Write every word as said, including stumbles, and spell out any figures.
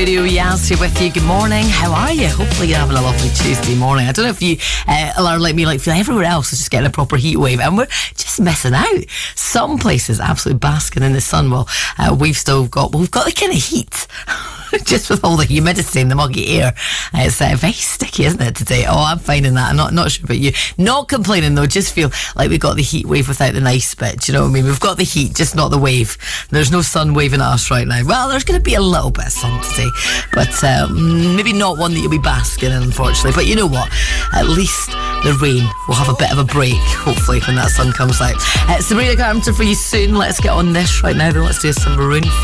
Radio, Yazzie with you. Good morning. How are you? Hopefully you're having a lovely Tuesday morning. I don't know if you uh, are like me, like feel everywhere else is just getting a proper heat wave, and we're just missing out. Some places absolutely basking in the sun. Well, uh, we've still got, well, we've got the kind of heat. Just with all the humidity and the muggy air, it's uh, very sticky, isn't it, today? Oh, I'm finding that. I'm not, not sure about you. Not complaining, though. Just feel like we got the heat wave without the nice bit. Do you know what I mean? We've got the heat, just not the wave. There's no sun waving at us right now. Well, there's going to be a little bit of sun today, but um, maybe not one that you'll be basking in, unfortunately. But you know what? At least the rain will have a bit of a break, hopefully, when that sun comes out. Uh, Sabrina Carpenter for you soon. Let's get on this right now, then. Let's do some Maroon